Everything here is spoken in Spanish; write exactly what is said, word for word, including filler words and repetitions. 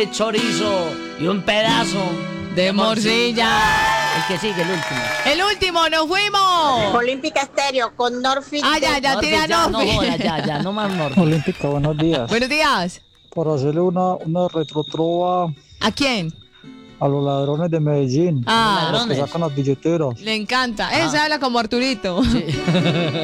chorizo y un pedazo De morcilla. El que sigue, el último. El último, nos fuimos. Olímpica Estéreo con Norfit. Ah, ya, ya, tira ya, no Norfi. joda, ya, ya, no más Norfi. Olímpica, buenos días. Buenos días. Por hacerle una, una retrotrova ¿A quién? a los ladrones de Medellín. Ah, Los que sacan las billeteras. le encanta. Esa habla como Arturito. Sí.